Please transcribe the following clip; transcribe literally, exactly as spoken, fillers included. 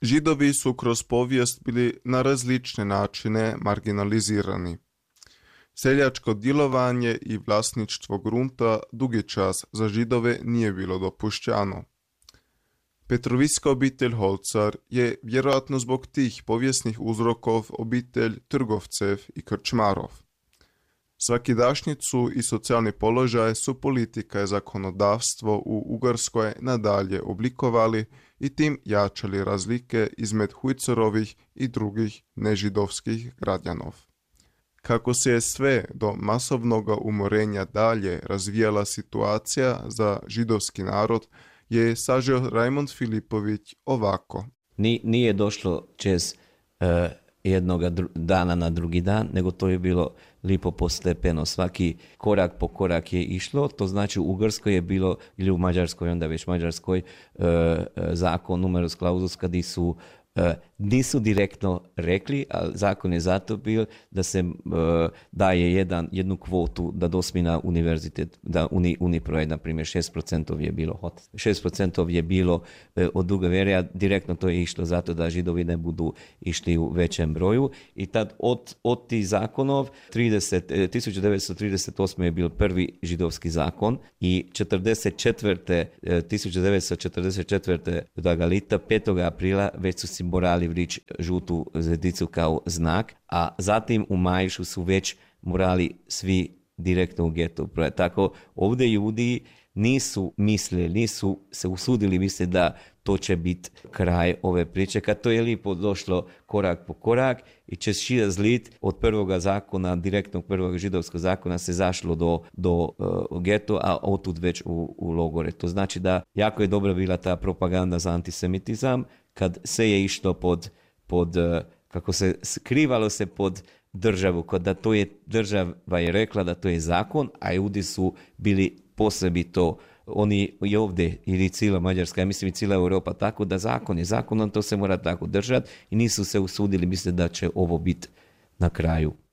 Židovi su kroz povijest bili na različne načine marginalizirani. Seljačko djelovanje i vlasništvo grunta dugi čas za Židove nije bilo dopušćano. Petroviska obitelj Holcar je vjerojatno zbog tih povijesnih uzrokov obitelj trgovcev i krčmarov. Svakidašnjicu i socijalni položaj su politika i zakonodavstvo u Ugarskoj nadalje oblikovali i tim jačali razlike izmed Hujcerovih i drugih nežidovskih građanov. Kako se je sve do masovnog umorenja dalje razvijala situacija za židovski narod, je sažeo Rajmond Filipović ovako. Nije došlo čez uh, jednog dana na drugi dan, nego to je bilo lipo postepeno. Svaki korak po korak je išlo. To znači u Ugarskoj je bilo, ili u Mađarskoj, onda već Mađarskoj, uh, zakon numerus clausus, kad su Uh, nisu direktno rekli, ali zakon je zato bio da se uh, daje jedan, jednu kvotu da dosmi na univerzitet, da uni, uniprojed, na primjer, šest procentov je bilo hot. šest procentov je bilo uh, od Duga Verija, direktno to je išlo zato da Židovi ne budu išli u većem broju. I tad od, od tih zakonov, trideset, tisuću devetsto trideset osme je bio prvi židovski zakon i četrdeset četvrte tisuću devetsto četrdeset četvrte Dagalita, petog aprila, već su si morali vrići žutu zvjezdicu kao znak, a zatim u Majšu su već morali svi direktno u getu. Tako ovdje ljudi nisu mislili, nisu se usudili misliti da to će biti kraj ove priče. Kad to je lipo došlo korak po korak i će šira zlit od prvoga zakona, direktnog prvog židovskog zakona se zašlo do, do uh, geto, a otud već u, u logore. To znači da jako je dobra bila ta propaganda za antisemitizam, kad se je išlo pod, pod kako se skrivalo se pod državu, kod da to je država je rekla da to je zakon, a ljudi su bili posebito, oni i ovdje, ili cijela Mađarska, ja mislim i cijela Europa, tako da zakon je zakon, on to se mora tako držati i nisu se usudili misliti da će ovo biti na kraju.